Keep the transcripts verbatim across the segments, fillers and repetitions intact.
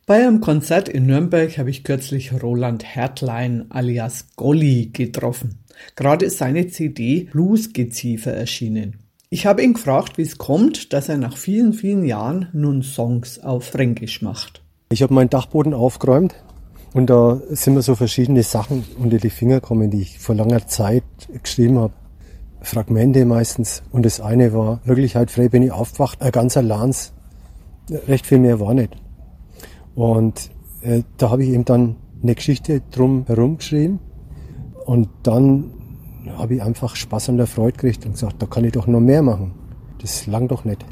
Bei einem Konzert in Nürnberg habe ich kürzlich Roland Hertlein alias Golli getroffen. Gerade ist seine C D Bluesgeziefer erschienen. Ich habe ihn gefragt, wie es kommt, dass er nach vielen, vielen Jahren nun Songs auf Fränkisch macht. Ich habe meinen Dachboden aufgeräumt und da sind mir so verschiedene Sachen unter die Finger gekommen, die ich vor langer Zeit geschrieben habe. Fragmente meistens. Und das eine war wirklich halt frei bin ich aufgewacht, ein ganzer Lanz. Recht viel mehr war nicht. Und äh, da habe ich eben dann eine Geschichte drum herum geschrieben und dann habe ich einfach Spaß an der Freude gekriegt und gesagt, da kann ich doch noch mehr machen. Das langt doch nicht.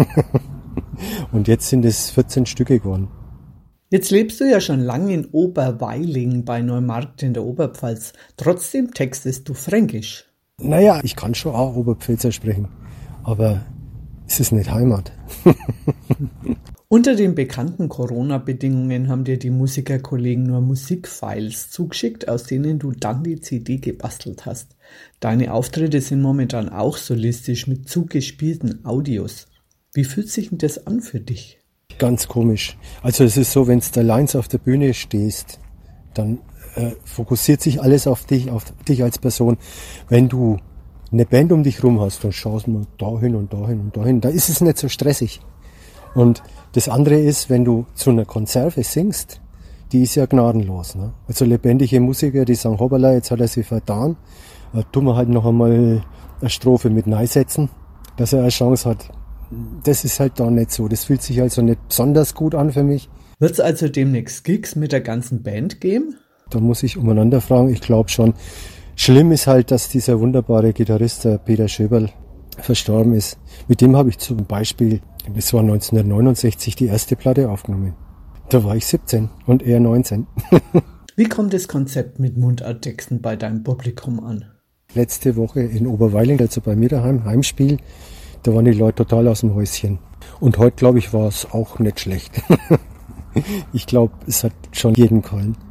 Und jetzt sind es vierzehn Stücke geworden. Jetzt lebst du ja schon lange in Oberweiling bei Neumarkt in der Oberpfalz. Trotzdem textest du Fränkisch. Naja, ich kann schon auch Oberpfälzer sprechen, aber es ist nicht Heimat. Unter den bekannten Corona-Bedingungen haben dir die Musikerkollegen nur Musikfiles zugeschickt, aus denen du dann die C D gebastelt hast. Deine Auftritte sind momentan auch solistisch mit zugespielten Audios. Wie fühlt sich denn das an für dich? Ganz komisch. Also es ist so, wenn du allein auf der Bühne stehst, dann äh, fokussiert sich alles auf dich, auf dich als Person. Wenn du eine Band um dich rum hast, dann schaust du dahin und dahin und dahin. Da ist es nicht so stressig. Und das andere ist, wenn du zu einer Konserve singst, die ist ja gnadenlos. Ne? Also lebendige Musiker, die sagen, hoppala, jetzt hat er sich vertan, da tun wir halt noch einmal eine Strophe mit Nein setzen, dass er eine Chance hat. Das ist halt da nicht so. Das fühlt sich also nicht besonders gut an für mich. Wird es also demnächst Gigs mit der ganzen Band geben? Da muss ich umeinander fragen. Ich glaube schon. Schlimm ist halt, dass dieser wunderbare Gitarrist, der Peter Schöberl, verstorben ist. Mit dem habe ich zum Beispiel, das war neunzehnhundertneunundsechzig, die erste Platte aufgenommen. Da war ich siebzehn und er neunzehn. Wie kommt das Konzept mit Mundarttexten bei deinem Publikum an? Letzte Woche in Oberweiling, also bei mir daheim, Heimspiel, da waren die Leute total aus dem Häuschen. Und heute, glaube ich, war es auch nicht schlecht. Ich glaube, es hat schon jeden gefallen.